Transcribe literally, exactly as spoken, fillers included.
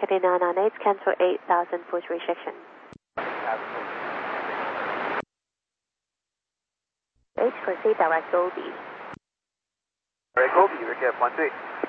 Cathay nine nine eight, cancel eight thousand for rejection. H, proceed direct Gobi. Direct Gobi, request one three.